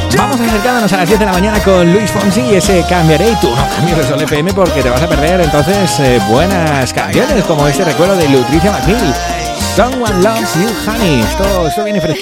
Vamos acercándonos a las 10 de la mañana con Luis Fonsi y ese Cambiaré, y tú no cambies de Sol FM porque te vas a perder entonces buenas canciones como este recuerdo de Lutricia McNeil, Someone Loves You Honey. Esto viene fresquito.